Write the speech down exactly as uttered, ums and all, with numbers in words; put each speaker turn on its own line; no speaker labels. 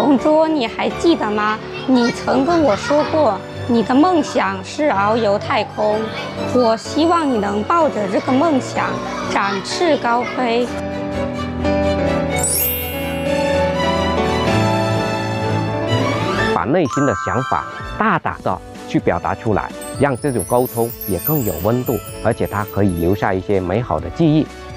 同桌，你还记得吗？你曾跟我说过，你的梦想是遨游太空。我希望你能抱着这个梦想展翅高飞。
把内心的想法大胆的去表达出来，让这种沟通也更有温度，而且它可以留下一些美好的记忆。